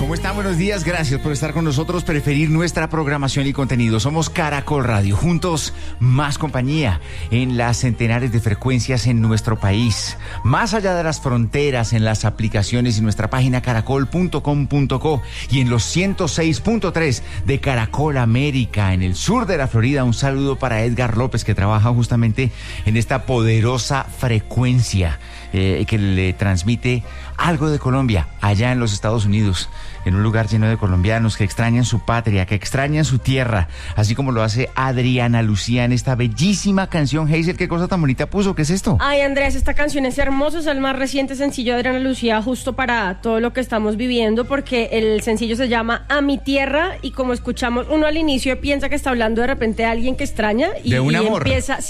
¿Cómo están? Buenos días, gracias por estar con nosotros, preferir nuestra programación y contenido. Somos Caracol Radio, juntos más compañía en las centenares de frecuencias en nuestro país, más allá de las fronteras, en las aplicaciones y nuestra página caracol.com.co y en los 106.3 de Caracol América, en el sur de la Florida. Un saludo para Edgar López, que trabaja justamente en esta poderosa frecuencia que le transmite algo de Colombia allá en los Estados Unidos, en un lugar lleno de colombianos que extrañan su patria, que extrañan su tierra, así como lo hace Adriana Lucía en esta bellísima canción. Hazel, ¿qué cosa tan bonita puso? ¿Qué es esto? Ay, Andrés, esta canción es hermosa, es el más reciente sencillo de Adriana Lucía, justo para todo lo que estamos viviendo, porque el sencillo se llama A Mi Tierra, y como escuchamos, uno al inicio piensa que está hablando de repente de alguien que extraña, de un amor.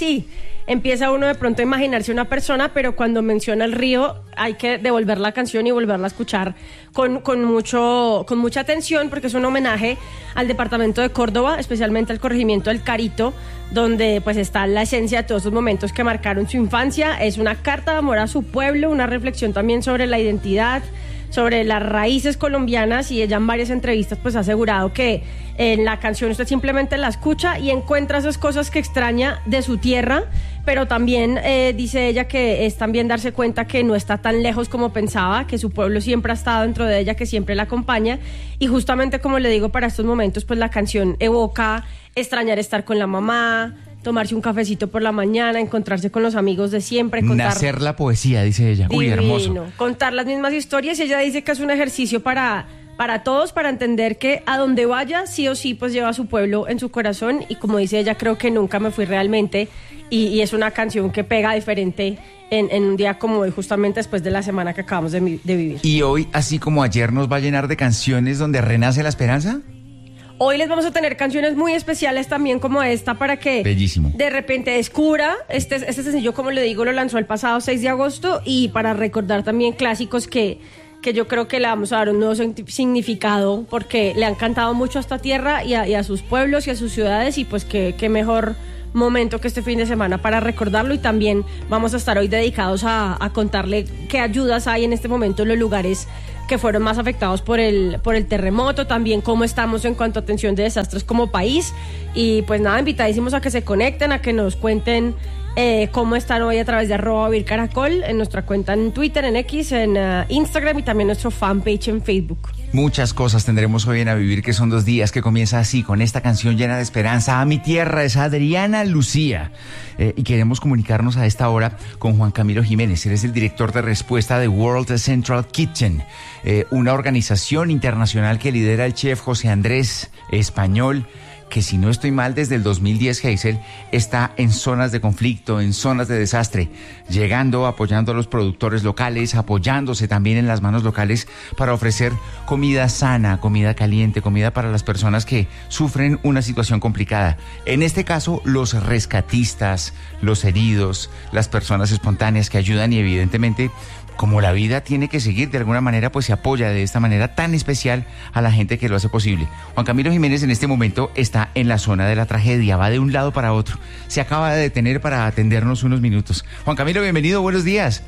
Empieza uno de pronto a imaginarse una persona, pero cuando menciona el río hay que devolver la canción y volverla a escuchar con mucha atención, porque es un homenaje al departamento de Córdoba, especialmente al corregimiento del Carito, donde pues está la esencia de todos esos momentos que marcaron su infancia. Es una carta de amor a su pueblo, una reflexión también sobre la identidad, sobre las raíces colombianas, y ella en varias entrevistas pues ha asegurado que en la canción usted simplemente la escucha y encuentra esas cosas que extraña de su tierra, pero también dice ella que es también darse cuenta que no está tan lejos como pensaba, que su pueblo siempre ha estado dentro de ella, que siempre la acompaña, y justamente como le digo, para estos momentos pues la canción evoca extrañar estar con la mamá, tomarse un cafecito por la mañana, encontrarse con los amigos de siempre, nacer la poesía, dice ella. Divino. Uy, hermoso. Contar las mismas historias, y ella dice que es un ejercicio para todos, para entender que a donde vaya, sí o sí, pues lleva a su pueblo en su corazón, y como dice ella, creo que nunca me fui realmente, y es una canción que pega diferente en un día como hoy, justamente después de la semana que acabamos de vivir. ¿Y hoy, así como ayer, nos va a llenar de canciones donde renace la esperanza? Hoy les vamos a tener canciones muy especiales también como esta, para que bellísimo, de repente descubra. Este sencillo, como le digo, lo lanzó el pasado 6 de agosto, y para recordar también clásicos que yo creo que le vamos a dar un nuevo significado, porque le han cantado mucho a esta tierra y a sus pueblos y a sus ciudades, y pues qué mejor momento que este fin de semana para recordarlo. Y también vamos a estar hoy dedicados a contarle qué ayudas hay en este momento en los lugares que fueron más afectados por el terremoto, también cómo estamos en cuanto a atención de desastres como país. Y pues nada, invitadísimos a que se conecten, a que nos cuenten cómo están hoy a través de @vircaracol, en nuestra cuenta en Twitter, en X, en Instagram, y también nuestro fanpage en Facebook. Muchas cosas tendremos hoy en A Vivir, que son 2 días, que comienza así, con esta canción llena de esperanza. A mi tierra, es Adriana Lucía. Y queremos comunicarnos a esta hora con Juan Camilo Jiménez. Él es el director de respuesta de World Central Kitchen, una organización internacional que lidera el chef José Andrés Español, que, si no estoy mal, desde el 2010, Hazel, está en zonas de conflicto, en zonas de desastre, llegando, apoyando a los productores locales, apoyándose también en las manos locales para ofrecer comida sana, comida caliente, comida para las personas que sufren una situación complicada. En este caso, los rescatistas, los heridos, las personas espontáneas que ayudan, y evidentemente, como la vida tiene que seguir de alguna manera, pues se apoya de esta manera tan especial a la gente que lo hace posible. Juan Camilo Jiménez en este momento está en la zona de la tragedia, va de un lado para otro. Se acaba de detener para atendernos unos minutos. Juan Camilo, bienvenido, buenos días.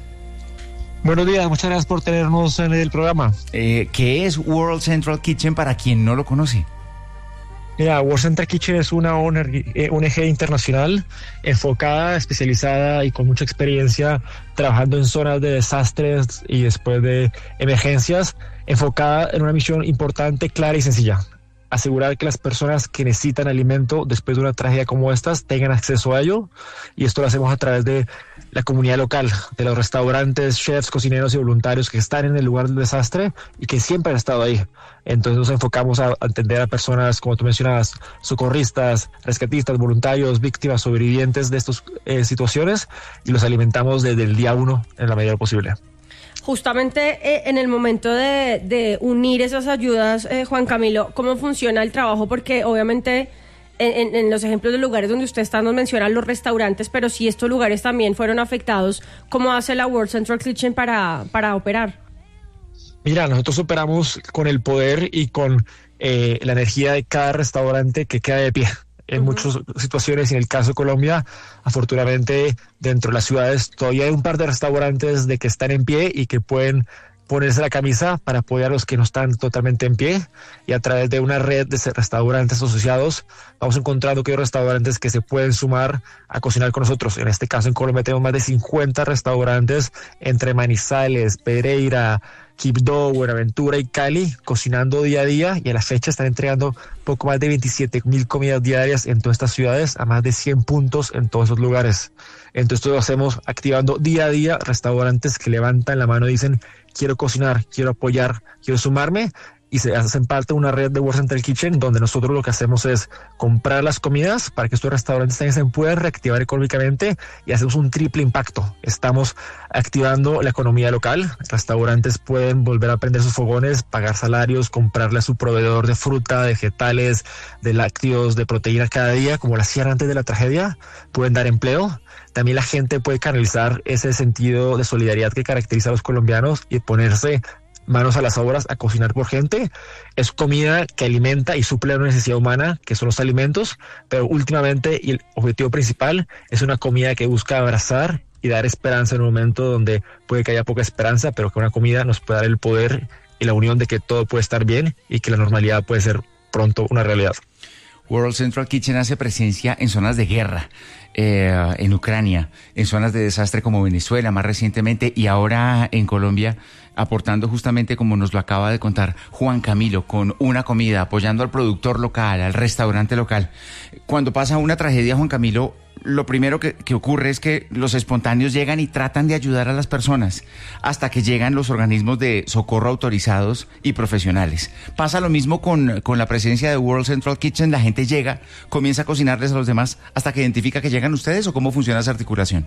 Buenos días, muchas gracias por tenernos en el programa. ¿Qué es World Central Kitchen para quien no lo conoce? Mira, World Central Kitchen es una ONG internacional enfocada, especializada y con mucha experiencia trabajando en zonas de desastres y después de emergencias, enfocada en una misión importante, clara y sencilla: asegurar que las personas que necesitan alimento después de una tragedia como estas tengan acceso a ello, y esto lo hacemos a través de la comunidad local, de los restaurantes, chefs, cocineros y voluntarios que están en el lugar del desastre y que siempre han estado ahí. Entonces nos enfocamos a atender a personas, como tú mencionabas, socorristas, rescatistas, voluntarios, víctimas, sobrevivientes de estas situaciones, y los alimentamos desde el día 1 en la medida posible. Justamente en el momento de unir esas ayudas, Juan Camilo, ¿cómo funciona el trabajo? Porque obviamente en los ejemplos de lugares donde usted está nos menciona los restaurantes, pero si estos lugares también fueron afectados, ¿cómo hace la World Central Kitchen para operar? Mira, nosotros operamos con el poder y con la energía de cada restaurante que queda de pie. En muchas situaciones, y en el caso de Colombia, afortunadamente, dentro de las ciudades todavía hay un par de restaurantes de que están en pie y que pueden ponerse la camisa para apoyar a los que no están totalmente en pie, y a través de una red de restaurantes asociados vamos encontrando que hay restaurantes que se pueden sumar a cocinar con nosotros. En este caso en Colombia tenemos más de 50 restaurantes entre Manizales, Pereira, Quibdó, Buenaventura y Cali, cocinando día a día, y a la fecha están entregando poco más de 27,000 comidas diarias en todas estas ciudades, a más de 100 puntos en todos esos lugares. Entonces esto lo hacemos activando día a día restaurantes que levantan la mano y dicen: quiero cocinar, quiero apoyar, quiero sumarme, y se hacen parte de una red de World Central Kitchen, donde nosotros lo que hacemos es comprar las comidas para que estos restaurantes también se puedan reactivar económicamente, y hacemos un triple impacto. Estamos activando la economía local, restaurantes pueden volver a prender sus fogones, pagar salarios, comprarle a su proveedor de fruta, de vegetales, de lácteos, de proteínas cada día, como lo hacían antes de la tragedia, pueden dar empleo. También la gente puede canalizar ese sentido de solidaridad que caracteriza a los colombianos y ponerse manos a las obras a cocinar por gente. Es comida que alimenta y suple una necesidad humana, que son los alimentos, pero últimamente, y el objetivo principal, es una comida que busca abrazar y dar esperanza en un momento donde puede que haya poca esperanza, pero que una comida nos puede dar el poder y la unión de que todo puede estar bien y que la normalidad puede ser pronto una realidad. World Central Kitchen hace presencia en zonas de guerra, en Ucrania, en zonas de desastre como Venezuela más recientemente, y ahora en Colombia, aportando justamente, como nos lo acaba de contar Juan Camilo, con una comida, apoyando al productor local, al restaurante local. Cuando pasa una tragedia, Juan Camilo, lo primero que ocurre es que los espontáneos llegan y tratan de ayudar a las personas, hasta que llegan los organismos de socorro autorizados y profesionales. Pasa lo mismo con la presencia de World Central Kitchen. La gente llega, comienza a cocinarles a los demás hasta que identifica que llegan ustedes, ¿o cómo funciona esa articulación?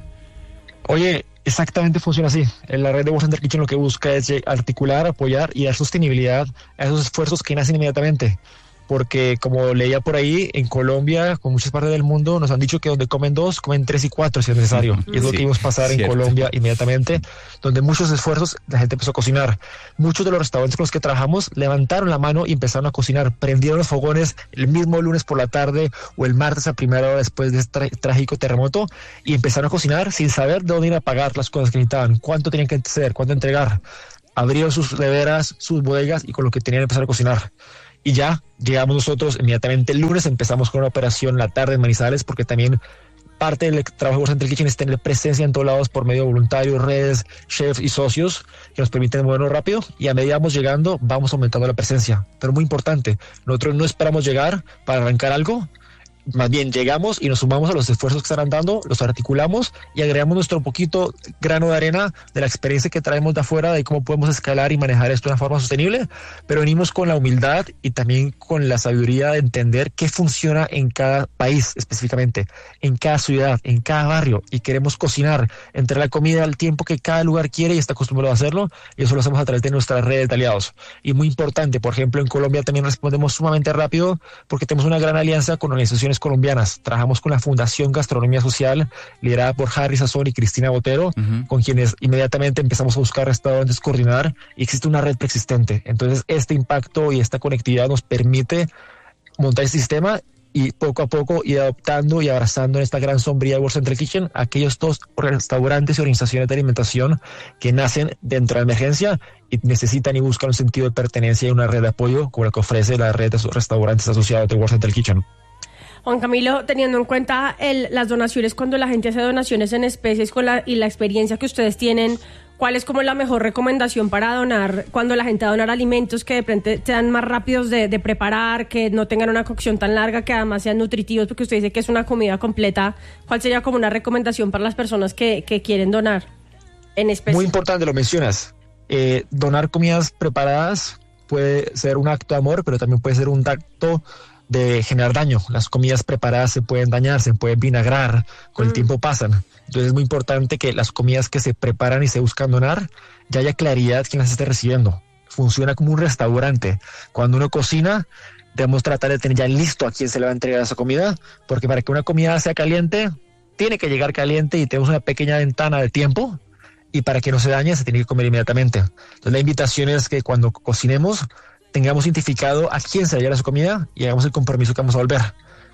Oye, exactamente funciona así. En la red de World Central Kitchen lo que busca es articular, apoyar y dar sostenibilidad a esos esfuerzos que nacen inmediatamente. Porque, como leía por ahí, en Colombia, con muchas partes del mundo, nos han dicho que donde comen 2, comen 3 y 4 si es necesario. Y es lo que vimos pasar en Colombia inmediatamente, donde muchos esfuerzos la gente empezó a cocinar. Muchos de los restaurantes con los que trabajamos levantaron la mano y empezaron a cocinar. Prendieron los fogones el mismo lunes por la tarde o el martes a primera hora después de este trágico terremoto, y empezaron a cocinar sin saber de dónde ir a pagar las cosas que necesitaban, cuánto tenían que hacer, cuánto entregar. Abrieron sus neveras, sus bodegas, y con lo que tenían empezar a cocinar. Y ya llegamos nosotros inmediatamente el lunes, empezamos con una operación la tarde en Manizales, porque también parte del trabajo de World Central Kitchen es tener presencia en todos lados por medio de voluntarios, redes, chefs y socios que nos permiten movernos rápido, y a medida vamos llegando vamos aumentando la presencia. Pero muy importante, nosotros no esperamos llegar para arrancar algo, más bien llegamos y nos sumamos a los esfuerzos que están dando, los articulamos y agregamos nuestro poquito grano de arena de la experiencia que traemos de afuera de cómo podemos escalar y manejar esto de una forma sostenible, pero venimos con la humildad y también con la sabiduría de entender qué funciona en cada país específicamente, en cada ciudad, en cada barrio, y queremos cocinar, entre la comida al tiempo que cada lugar quiere y está acostumbrado a hacerlo, y eso lo hacemos a través de nuestras redes de aliados. Y muy importante, por ejemplo, en Colombia también respondemos sumamente rápido porque tenemos una gran alianza con organizaciones colombianas. Trabajamos con la Fundación Gastronomía Social, liderada por Harry Sazón y Cristina Botero, con quienes inmediatamente empezamos a buscar restaurantes, coordinar, y existe una red preexistente. Entonces, este impacto y esta conectividad nos permite montar este sistema y poco a poco ir adoptando y abrazando en esta gran sombría de World Central Kitchen aquellos dos restaurantes y organizaciones de alimentación que nacen dentro de la emergencia y necesitan y buscan un sentido de pertenencia y una red de apoyo como la que ofrece la red de restaurantes asociados de World Central Kitchen. Juan Camilo, teniendo en cuenta las donaciones, cuando la gente hace donaciones en especies y la experiencia que ustedes tienen, ¿cuál es como la mejor recomendación para donar cuando la gente va a donar alimentos que de repente sean más rápidos de preparar, que no tengan una cocción tan larga, que además sean nutritivos, porque usted dice que es una comida completa? ¿Cuál sería como una recomendación para las personas que quieren donar en especie? Muy importante, lo mencionas. Donar comidas preparadas puede ser un acto de amor, pero también puede ser un acto de generar daño. Las comidas preparadas se pueden dañar, se pueden vinagrar, con el tiempo pasan. Entonces es muy importante que las comidas que se preparan y se buscan donar, ya haya claridad quién las esté recibiendo. Funciona como un restaurante. Cuando uno cocina, debemos tratar de tener ya listo a quién se le va a entregar esa comida, porque para que una comida sea caliente, tiene que llegar caliente y tenemos una pequeña ventana de tiempo, y para que no se dañe, se tiene que comer inmediatamente. Entonces la invitación es que cuando cocinemos, tengamos identificado a quién se le lleva su comida y hagamos el compromiso que vamos a volver.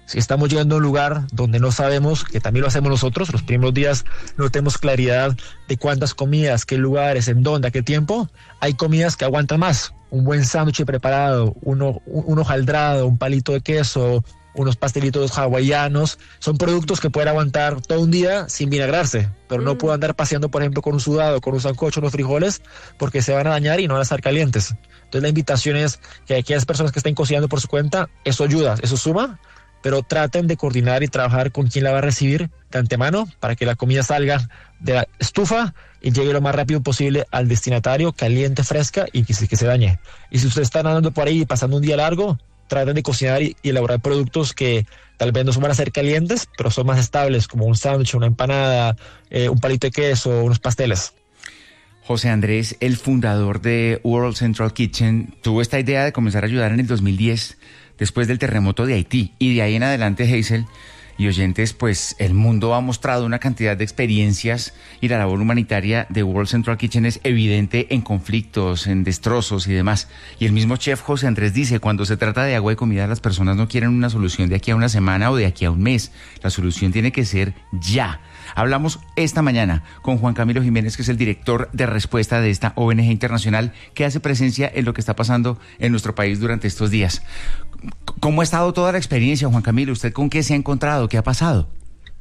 Si estamos llegando a un lugar donde no sabemos, que también lo hacemos nosotros, los primeros días no tenemos claridad de cuántas comidas, qué lugares, en dónde, a qué tiempo, hay comidas que aguantan más. Un buen sándwich preparado, un hojaldrado, un palito de queso, unos pastelitos hawaianos, son productos que pueden aguantar todo un día sin vinagrarse, pero no puedo andar paseando, por ejemplo, con un sudado, con un sancocho, unos frijoles, porque se van a dañar y no van a estar calientes. Entonces la invitación es que aquellas personas que estén cocinando por su cuenta, eso ayuda, eso suma, pero traten de coordinar y trabajar con quien la va a recibir de antemano para que la comida salga de la estufa y llegue lo más rápido posible al destinatario, caliente, fresca y que se dañe. Y si ustedes están andando por ahí pasando un día largo, traten de cocinar y elaborar productos que tal vez no van a ser calientes, pero son más estables, como un sándwich, una empanada, un palito de queso, unos pasteles. José Andrés, el fundador de World Central Kitchen, tuvo esta idea de comenzar a ayudar en el 2010, después del terremoto de Haití. Y de ahí en adelante, Hazel y oyentes, pues el mundo ha mostrado una cantidad de experiencias y la labor humanitaria de World Central Kitchen es evidente en conflictos, en destrozos y demás. Y el mismo chef José Andrés dice, cuando se trata de agua y comida, las personas no quieren una solución de aquí a una semana o de aquí a un mes. La solución tiene que ser ya. Hablamos esta mañana con Juan Camilo Jiménez, que es el director de respuesta de esta ONG internacional que hace presencia en lo que está pasando en nuestro país durante estos días. ¿Cómo ha estado toda la experiencia, Juan Camilo? ¿Usted con qué se ha encontrado? ¿Qué ha pasado?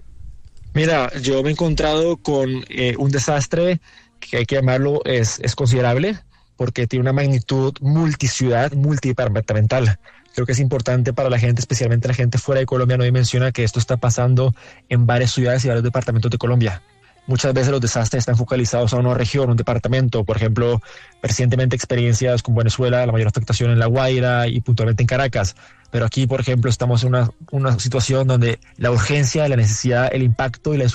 Mira, yo me he encontrado con un desastre que hay que llamarlo, es considerable, porque tiene una magnitud multiciudad, multidepartamental. Creo que es importante para la gente, especialmente la gente fuera de Colombia, no menciona que esto está pasando en varias ciudades y varios departamentos de Colombia. Muchas veces los desastres están focalizados a una región, un departamento. Por ejemplo, recientemente experiencias con Venezuela, la mayor afectación en La Guaira y puntualmente en Caracas. Pero aquí, por ejemplo, estamos en una situación donde la urgencia, la necesidad, el impacto y la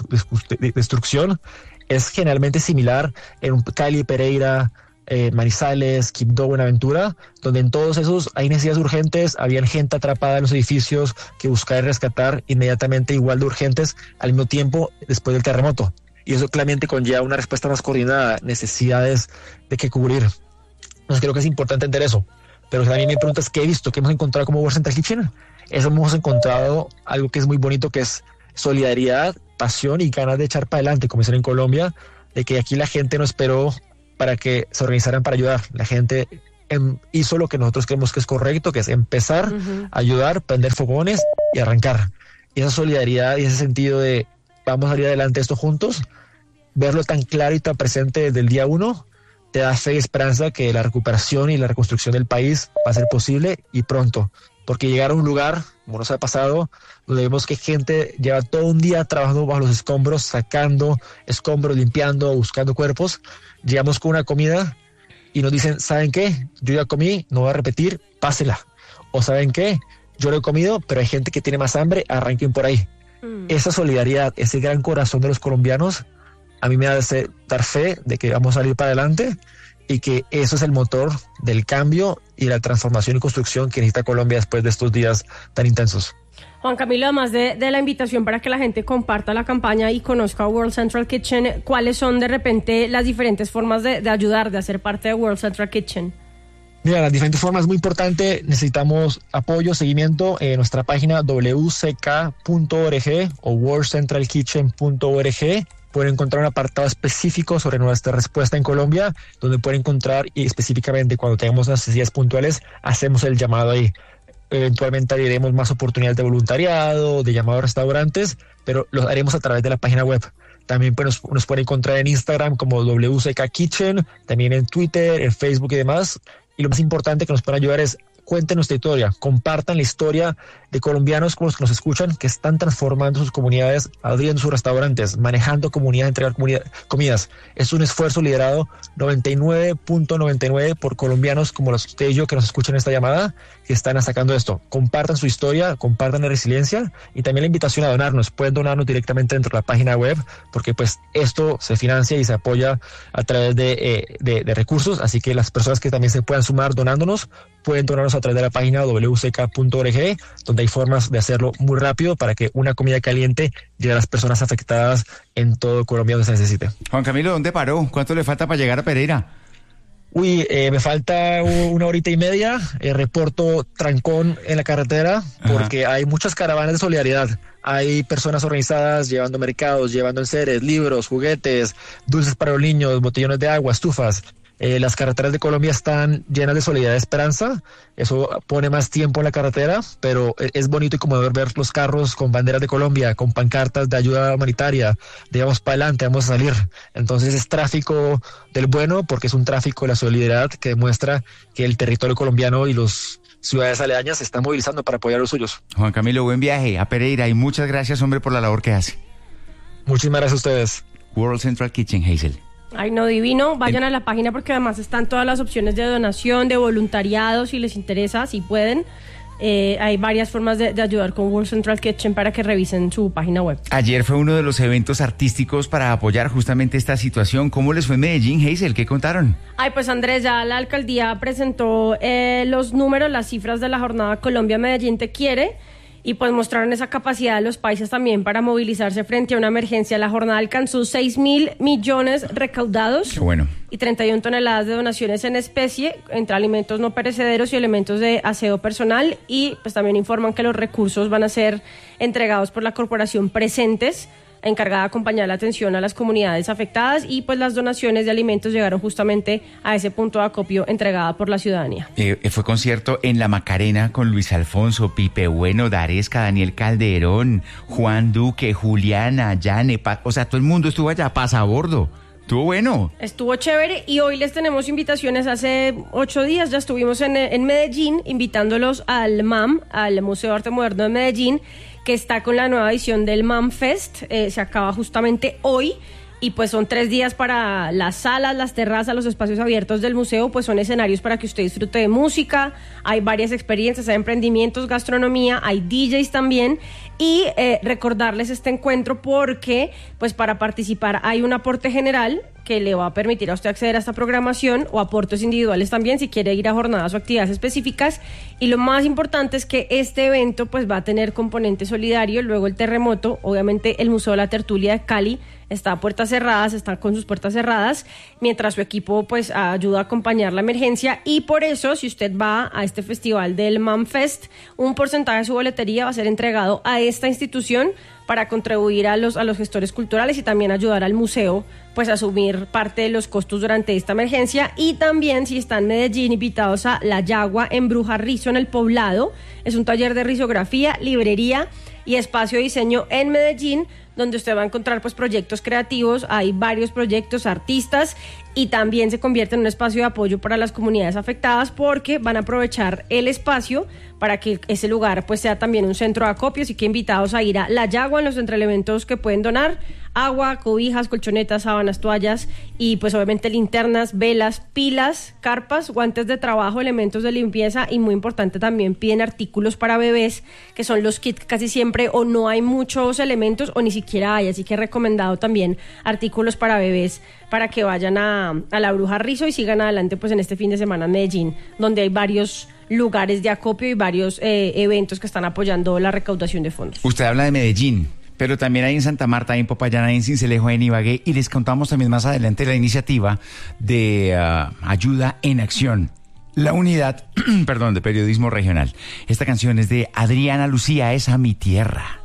destrucción es generalmente similar en Cali, Pereira, Manizales, Quibdó, Buenaventura, donde en todos esos hay necesidades urgentes, habían gente atrapada en los edificios que buscar y rescatar inmediatamente, igual de urgentes al mismo tiempo después del terremoto. Y eso claramente conlleva una respuesta más coordinada, necesidades de que cubrir. Entonces creo que es importante entender eso. Pero también me preguntas qué he visto, qué hemos encontrado como World Central Kitchen. Eso hemos encontrado algo que es muy bonito, que es solidaridad, pasión y ganas de echar para adelante, como dicen en Colombia, de que aquí la gente no esperó para que se organizaran para ayudar. La gente hizo lo que nosotros creemos que es correcto, que es empezar, ayudar, prender fogones y arrancar. Y esa solidaridad y ese sentido de vamos a salir adelante esto juntos, verlo tan claro y tan presente desde el día 1, te da fe y esperanza que la recuperación y la reconstrucción del país va a ser posible y pronto. Porque llegar a un lugar, como nos ha pasado, donde vemos que gente lleva todo un día trabajando bajo los escombros, sacando escombros, limpiando, buscando cuerpos. Llegamos con una comida y nos dicen, ¿saben qué? Yo ya comí, no voy a repetir, pásela. O ¿saben qué? Yo lo he comido, pero hay gente que tiene más hambre, arranquen por ahí. Esa solidaridad, ese gran corazón de los colombianos, a mí me hace dar fe de que vamos a salir para adelante y que eso es el motor del cambio y la transformación y construcción que necesita Colombia después de estos días tan intensos. Juan Camilo, además de la invitación para que la gente comparta la campaña y conozca a World Central Kitchen, ¿cuáles son de repente las diferentes formas de ayudar, de hacer parte de World Central Kitchen? Mira, las diferentes formas, muy importante, necesitamos apoyo, seguimiento en nuestra página wck.org o worldcentralkitchen.org. Pueden encontrar un apartado específico sobre nuestra respuesta en Colombia, donde pueden encontrar y específicamente cuando tengamos necesidades puntuales, hacemos el llamado ahí. Eventualmente abriremos más oportunidades de voluntariado, de llamado a restaurantes, pero lo haremos a través de la página web. También pues, nos pueden encontrar en Instagram como WCK Kitchen, también en Twitter, en Facebook y demás. Y lo más importante que nos pueden ayudar es cuenten nuestra historia, compartan la historia de colombianos como los que nos escuchan, que están transformando sus comunidades, abriendo sus restaurantes, manejando comunidades, entregar comidas. Es un esfuerzo liderado 99.99 por colombianos como los usted y yo que nos escuchan en esta llamada, que están sacando esto. Compartan su historia, compartan la resiliencia y también la invitación a donarnos. Pueden donarnos directamente dentro de la página web, porque pues esto se financia y se apoya a través de recursos, así que las personas que también se puedan sumar donándonos, pueden donarnos a través de la página wck.org, donde hay formas de hacerlo muy rápido para que una comida caliente llegue a las personas afectadas en todo Colombia donde se necesite. Juan Camilo, ¿dónde paró? ¿Cuánto le falta para llegar a Pereira? Me falta una horita y media. Reporto trancón en la carretera porque hay muchas caravanas de solidaridad. Hay personas organizadas llevando mercados, llevando enseres, libros, juguetes, dulces para los niños, botellones de agua, estufas. Las carreteras de Colombia están llenas de solidaridad y esperanza. Eso pone más tiempo en la carretera, pero es bonito y conmovedor ver los carros con banderas de Colombia, con pancartas de ayuda humanitaria, de vamos para adelante, vamos a salir. Entonces es tráfico del bueno, porque es un tráfico de la solidaridad que demuestra que el territorio colombiano y los ciudades aledañas se están movilizando para apoyar a los suyos. Juan Camilo, buen viaje a Pereira y muchas gracias, hombre, por la labor que hace. Muchísimas gracias a ustedes. World Central Kitchen, Hazel. Ay, no, divino. Vayan a la página porque además están todas las opciones de donación, de voluntariado, si les interesa, si pueden. Hay varias formas de ayudar con World Central Kitchen para que revisen su página web. Ayer fue uno de los eventos artísticos para apoyar justamente esta situación. ¿Cómo les fue en Medellín, Hazel? ¿Qué contaron? Ay, pues Andrés, ya la alcaldía presentó los números, las cifras de la jornada Colombia Medellín Te Quiere. Y pues mostraron esa capacidad de los países también para movilizarse frente a una emergencia. La jornada alcanzó 6.000 millones recaudados. Qué bueno. Y 31 toneladas de donaciones en especie, entre alimentos no perecederos y elementos de aseo personal. Y pues también informan que los recursos van a ser entregados por la corporación Presentes, encargada de acompañar la atención a las comunidades afectadas, y pues las donaciones de alimentos llegaron justamente a ese punto de acopio entregada por la ciudadanía. Fue concierto en La Macarena con Luis Alfonso, Pipe Bueno, Daresca, Daniel Calderón, Juan Duque, Juliana, Yane, o sea, todo el mundo estuvo allá, pasabordo. Estuvo bueno. Estuvo chévere y hoy les tenemos invitaciones. Hace 8 días ya estuvimos en Medellín invitándolos al MAM, al Museo de Arte Moderno de Medellín, que está con la nueva edición del MAM Fest. Se acaba justamente hoy y pues son 3 días para las salas, las terrazas, los espacios abiertos del museo, pues son escenarios para que usted disfrute de música. Hay varias experiencias, hay emprendimientos, gastronomía, hay DJs también. Y recordarles este encuentro porque pues para participar hay un aporte general que le va a permitir a usted acceder a esta programación, o aportes individuales también si quiere ir a jornadas o actividades específicas. Y lo más importante es que este evento pues va a tener componente solidario. Luego el terremoto, obviamente el Museo de la Tertulia de Cali está a puertas cerradas, está con sus puertas cerradas, mientras su equipo pues ayuda a acompañar la emergencia. Y por eso, si usted va a este festival del MAM Fest, un porcentaje de su boletería va a ser entregado a esta institución para contribuir a los gestores culturales y también ayudar al museo pues a asumir parte de los costos durante esta emergencia. Y también, si están en Medellín, invitados a La Yagua en Bruja Rizo en El Poblado. Es un taller de risografía, librería y espacio de diseño en Medellín, donde usted va a encontrar pues proyectos creativos. Hay varios proyectos, artistas, y también se convierte en un espacio de apoyo para las comunidades afectadas, porque van a aprovechar el espacio para que ese lugar pues sea también un centro de acopio. Así que invitados a ir a La Yagua. En los elementos que pueden donar: agua, cobijas, colchonetas, sábanas, toallas y pues obviamente linternas, velas, pilas, carpas, guantes de trabajo, elementos de limpieza, y muy importante también piden artículos para bebés, que son los kits. Casi siempre o no hay muchos elementos o ni siquiera hay, así que recomendado también artículos para bebés para que vayan a la Bruja Rizo y sigan adelante pues en este fin de semana en Medellín, donde hay varios lugares de acopio y varios eventos que están apoyando la recaudación de fondos. Usted habla de Medellín, pero también hay en Santa Marta, hay en Popayán, hay en Sincelejo, hay en Ibagué, y les contamos también más adelante la iniciativa de Ayuda en Acción, la unidad, de periodismo regional. Esta canción es de Adriana Lucía, Esa Mi Tierra.